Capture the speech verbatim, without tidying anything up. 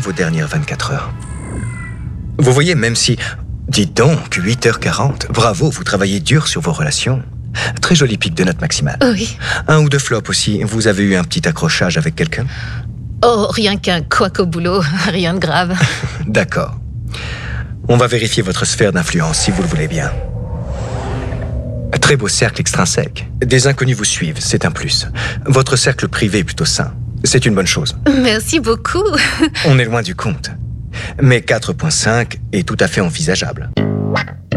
vos dernières vingt-quatre heures. Vous voyez, même si... Dites donc, huit heures quarante. Bravo, vous travaillez dur sur vos relations. Très joli pic de note maximale. Oui. Un ou deux flops aussi. Vous avez eu un petit accrochage avec quelqu'un? Oh, rien qu'un couac au boulot. Rien de grave. D'accord. On va vérifier votre sphère d'influence, si vous le voulez bien. Très beau cercle extrinsèque. Des inconnus vous suivent, c'est un plus. Votre cercle privé est plutôt sain. C'est une bonne chose. Merci beaucoup. On est loin du compte. Mais quatre virgule cinq est tout à fait envisageable.